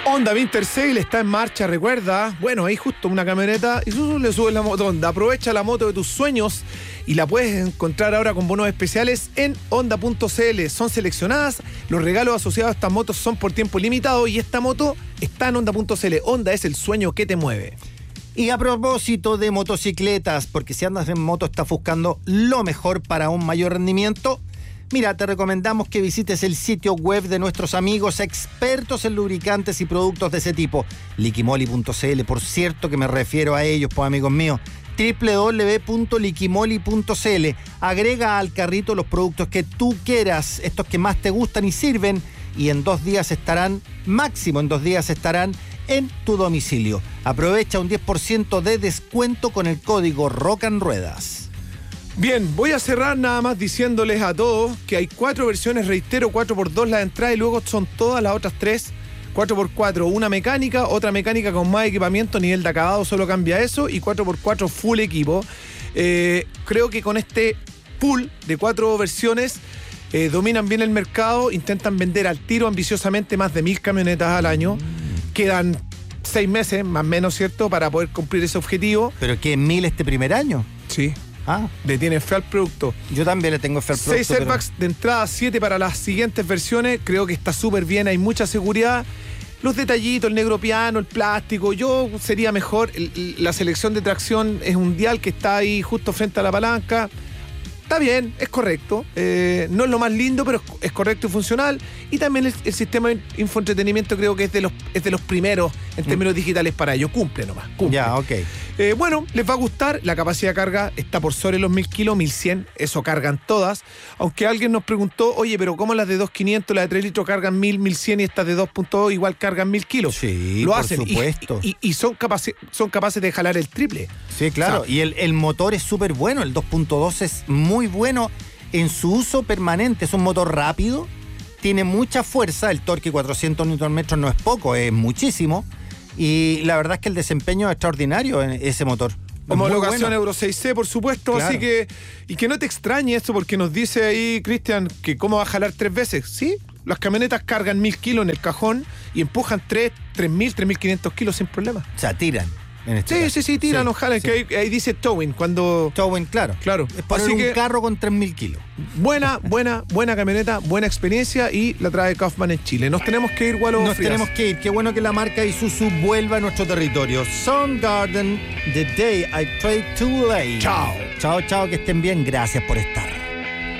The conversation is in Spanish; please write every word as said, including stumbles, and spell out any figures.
Honda Winter Sale está en marcha, recuerda. Bueno, ahí justo una camioneta y Isuzu le sube la moto Honda. Aprovecha la moto de tus sueños y la puedes encontrar ahora con bonos especiales en honda punto c l. Son seleccionadas, los regalos asociados a estas motos son por tiempo limitado y esta moto está en honda punto c l. Honda es el sueño que te mueve. Y a propósito de motocicletas, porque si andas en moto estás buscando lo mejor para un mayor rendimiento, mira, te recomendamos que visites el sitio web de nuestros amigos expertos en lubricantes y productos de ese tipo. Liquimoli punto c l, por cierto que me refiero a ellos, pues amigos míos. doble u doble u doble u punto liquimoli punto c l. Agrega al carrito los productos que tú quieras, estos que más te gustan y sirven, y en dos días estarán, máximo en dos días estarán en tu domicilio. Aprovecha un diez por ciento de descuento con el código ROCANRUEDAS. Bien, voy a cerrar nada más diciéndoles a todos que hay cuatro versiones, reitero, cuatro por dos la entrada y luego son todas las otras tres, cuatro por cuatro, una mecánica, otra mecánica con más equipamiento, nivel de acabado solo cambia eso, y cuatro por cuatro full equipo. Eh, creo que con este pool de cuatro versiones eh, dominan bien el mercado, intentan vender al tiro ambiciosamente más de mil camionetas al año. Quedan seis meses, más o menos, ¿cierto?, para poder cumplir ese objetivo. ¿Pero qué, mil este primer año? Sí. Ah, Le tiene fe al producto. yo también le tengo fe al producto. Seis airbags pero... de entrada, siete para las siguientes versiones. Creo que está súper bien, hay mucha seguridad. Los detallitos, el negro piano, el plástico. Yo sería mejor. El, la selección de tracción es un dial que está ahí justo frente a la palanca. Está bien, es correcto. Eh, no es lo más lindo, pero es, es correcto y funcional. Y también el, el sistema de infoentretenimiento creo que es de los, es de los primeros en términos mm. digitales para ello. Cumple nomás. Cumple. Ya, ok. Eh, bueno, les va a gustar. La capacidad de carga está por sobre los mil kilos, mil cien. Eso cargan todas. Aunque alguien nos preguntó, oye, pero ¿cómo las de dos mil quinientos, las de tres litros cargan mil, mil cien y estas de dos punto dos igual cargan mil kilos? Sí, lo por hacen. supuesto. Y, y, y son, capaces, son capaces de jalar el triple. Sí, claro. O sea, y el, el motor es súper bueno. El dos punto dos es muy bueno en su uso permanente. Es un motor rápido, tiene mucha fuerza. El torque cuatrocientos newton metros no es poco, es muchísimo. Y la verdad es que el desempeño es extraordinario en ese motor. Homologación bueno. Euro seis C, por supuesto, claro. Así que, y que no te extrañe esto, porque nos dice ahí Cristian que cómo va a jalar tres veces. Sí, las camionetas cargan mil kilos en el cajón y empujan tres, tres mil, tres mil quinientos kilos sin problema. O sea, tiran. En este sí, caso. sí, sí, tiran, sí, o jalan, sí. Que ahí, ahí dice towing, cuando... Towing, claro. Claro. Es poner Así un que, carro con tres mil kilos. Buena, buena, buena camioneta, buena experiencia y la trae Kaufman en Chile. Nos tenemos que ir, Gualo Nos Frías. tenemos que ir. Qué bueno que la marca Isuzu vuelva a nuestro territorio. Soundgarden, The Day I Prayed Too Late. Chao. Chao, chao, que estén bien. Gracias por estar.